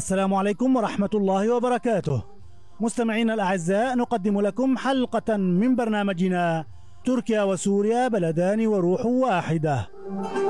السلام عليكم ورحمة الله وبركاته. مستمعينا الأعزاء، نقدم لكم حلقة من برنامجنا تركيا وسوريا بلدان وروح واحدة.